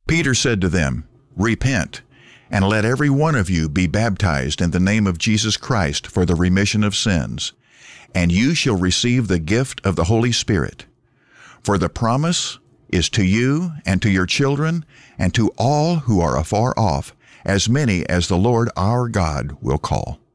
Peter said to them, "Repent, and let every one of you be baptized in the name of Jesus Christ for the remission of sins, and you shall receive the gift of the Holy Spirit. For the promise is to you and to your children and to all who are afar off, as many as the Lord our God will call."